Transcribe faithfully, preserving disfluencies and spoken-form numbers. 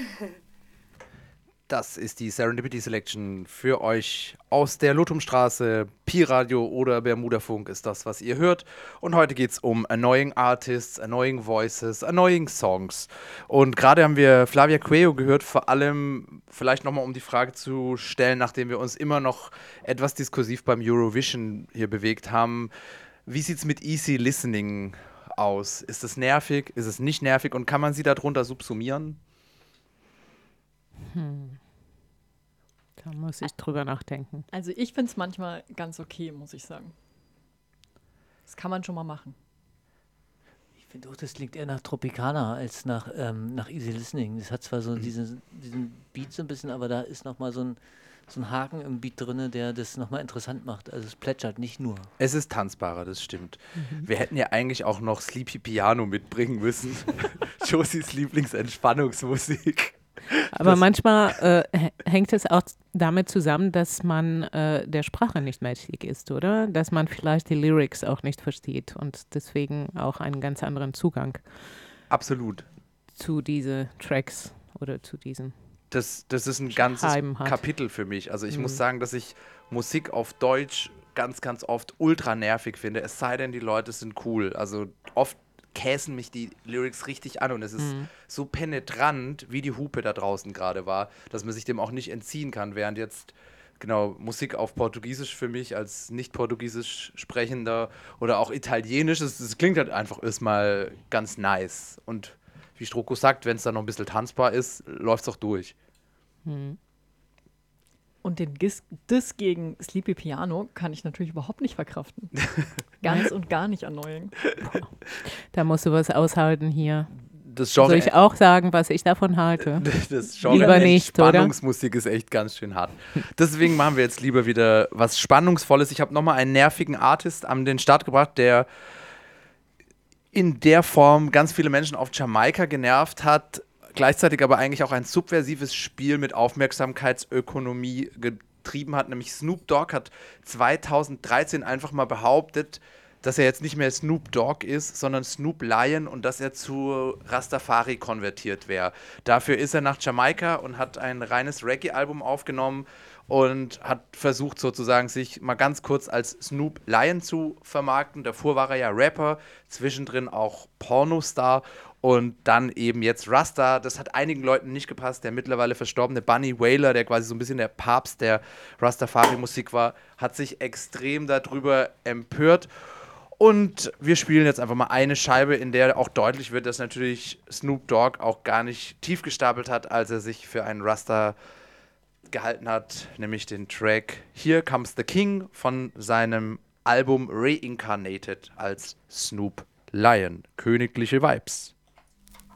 Das ist die Serendipity Selection für euch aus der Lotumstraße. Pi-Radio oder Bermudafunk ist das, was ihr hört. Und heute geht es um Annoying Artists, Annoying Voices, Annoying Songs. Und gerade haben wir Flavia Coelho gehört, vor allem vielleicht nochmal um die Frage zu stellen, nachdem wir uns immer noch etwas diskursiv beim Eurovision hier bewegt haben. Wie sieht es mit Easy Listening aus? Ist es nervig? Ist es nicht nervig? Und kann man sie darunter subsumieren? Hm. Da muss ich drüber nachdenken. Also ich finde es manchmal ganz okay, muss ich sagen. Das kann man schon mal machen. Ich finde auch, das klingt eher nach Tropicana als nach, ähm, nach Easy Listening. Das hat zwar so mhm. diesen, diesen Beat so ein bisschen, aber da ist nochmal so ein, so ein Haken im Beat drin, der das nochmal interessant macht. Also es plätschert nicht nur. Es ist tanzbarer, das stimmt. Mhm. Wir hätten ja eigentlich auch noch Sleepy Piano mitbringen müssen. Josies Lieblingsentspannungsmusik. Aber das manchmal äh, hängt es auch damit zusammen, dass man äh, der Sprache nicht mächtig ist, oder? Dass man vielleicht die Lyrics auch nicht versteht und deswegen auch einen ganz anderen Zugang Absolut. zu diesen Tracks oder zu diesen Das, das ist ein ganzes Scheiben hat. Kapitel für mich. Also ich Mhm. muss sagen, dass ich Musik auf Deutsch ganz, ganz oft ultra nervig finde. Es sei denn, die Leute sind cool. Also oft käsen mich die Lyrics richtig an und es ist Mhm. so penetrant, wie die Hupe da draußen gerade war, dass man sich dem auch nicht entziehen kann, während jetzt genau Musik auf Portugiesisch für mich als nicht Portugiesisch sprechender oder auch Italienisch, das, das klingt halt einfach erstmal ganz nice und wie Stroko sagt, wenn es dann noch ein bisschen tanzbar ist, läuft es auch durch. Mhm. Und den Gis- Diss gegen Sleepy Piano kann ich natürlich überhaupt nicht verkraften. Ganz und gar nicht annoying. Da musst du was aushalten hier. Das Genre, Soll ich auch sagen, was ich davon halte? das Genre Lieber nicht, oder? Spannungsmusik ist echt ganz schön hart. Deswegen machen wir jetzt lieber wieder was Spannungsvolles. Ich habe nochmal einen nervigen Artist an den Start gebracht, der in der Form ganz viele Menschen auf Jamaika genervt hat, gleichzeitig aber eigentlich auch ein subversives Spiel mit Aufmerksamkeitsökonomie getrieben hat, nämlich Snoop Dogg hat zweitausenddreizehn einfach mal behauptet, dass er jetzt nicht mehr Snoop Dogg ist, sondern Snoop Lion und dass er zu Rastafari konvertiert wäre. Dafür ist er nach Jamaika und hat ein reines Reggae-Album aufgenommen und hat versucht sozusagen sich mal ganz kurz als Snoop Lion zu vermarkten. Davor war er ja Rapper, zwischendrin auch Pornostar und dann eben jetzt Rasta. Das hat einigen Leuten nicht gepasst. Der mittlerweile verstorbene Bunny Wailer, der quasi so ein bisschen der Papst der Rastafari-Musik war, hat sich extrem darüber empört. Und wir spielen jetzt einfach mal eine Scheibe, in der auch deutlich wird, dass natürlich Snoop Dogg auch gar nicht tief gestapelt hat, als er sich für einen Rasta gehalten hat, nämlich den Track Here Comes the King von seinem Album Reincarnated als Snoop Lion. Königliche Vibes.